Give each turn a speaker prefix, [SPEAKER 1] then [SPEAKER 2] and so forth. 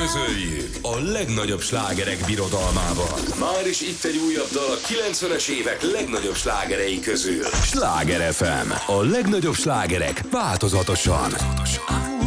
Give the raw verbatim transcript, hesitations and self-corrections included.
[SPEAKER 1] Üdvözöljük a legnagyobb slágerek birodalmában. Már is itt egy újabb dal a kilencvenes évek legnagyobb slágerei közül. Sláger ef em. A legnagyobb slágerek változatosan. változatosan.